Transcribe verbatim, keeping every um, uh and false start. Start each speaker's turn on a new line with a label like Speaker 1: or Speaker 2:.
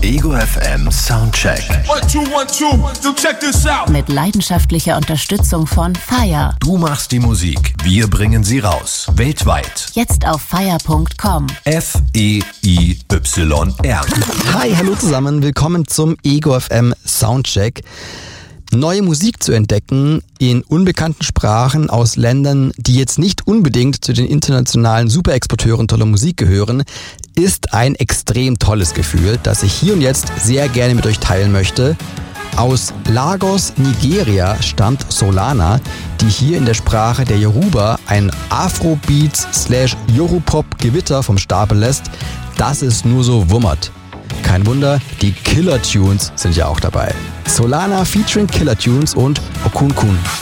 Speaker 1: Ego F M Soundcheck.
Speaker 2: One, two, one, two. So check this out.
Speaker 3: Mit leidenschaftlicher Unterstützung von Fire.
Speaker 1: Du machst die Musik, wir bringen sie raus. Weltweit.
Speaker 3: Jetzt auf fire punkt com.
Speaker 1: F E I Y R.
Speaker 4: Hi, hallo zusammen, willkommen zum Ego F M Soundcheck. Neue Musik zu entdecken in unbekannten Sprachen aus Ländern, die jetzt nicht unbedingt zu den internationalen Superexporteuren toller Musik gehören, ist ein extrem tolles Gefühl, das ich hier und jetzt sehr gerne mit euch teilen möchte. Aus Lagos, Nigeria stammt Solana, die hier in der Sprache der Yoruba ein Afrobeats slash Yorupop-Gewitter vom Stapel lässt, dass es nur so wummert. Kein Wunder, die Killer Tunes sind ja auch dabei. Solana featuring Killer Tunes und Okunkun.